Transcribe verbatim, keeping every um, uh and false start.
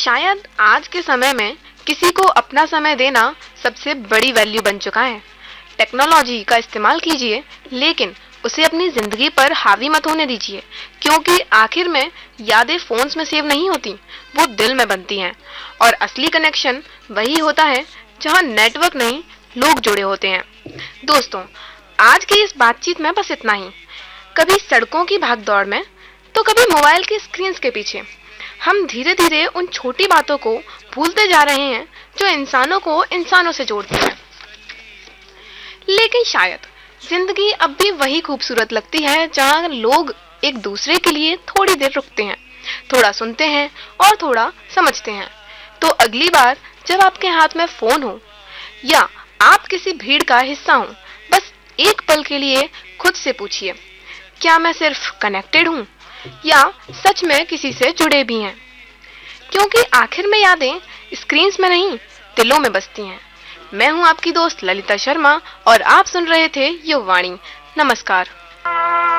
शायद आज के समय में किसी को अपना समय देना सबसे बड़ी वैल्यू बन चुका है। टेक्नोलॉजी का इस्तेमाल कीजिए, लेकिन उसे अपनी जिंदगी पर हावी मत होने दीजिए, क्योंकि आखिर में यादें फोन्स में सेव नहीं होती, वो दिल में बनती हैं। और असली कनेक्शन वही होता है जहां नेटवर्क नहीं, लोग जुड़े होते हैं। दोस्तों, आज की इस बातचीत में बस इतना ही। कभी सड़कों की भागदौड़ में, तो कभी मोबाइल की स्क्रीन के पीछे हम धीरे धीरे उन छोटी बातों को भूलते जा रहे हैं जो इंसानों को इंसानों से जोड़ती हैं। लेकिन शायद जिंदगी अब भी वही खूबसूरत लगती है जहां लोग एक दूसरे के लिए थोड़ी देर रुकते हैं, थोड़ा सुनते हैं और थोड़ा समझते हैं। तो अगली बार जब आपके हाथ में फोन हो या आप किसी भीड़ का हिस्सा हो, बस एक पल के लिए खुद से पूछिए, क्या मैं सिर्फ कनेक्टेड हूँ या सच में किसी से जुड़े भी हैं? क्योंकि आखिर में यादें स्क्रीन्स में नहीं, दिलों में बसती हैं। मैं हूं आपकी दोस्त ललिता शर्मा और आप सुन रहे थे युववाणी। नमस्कार।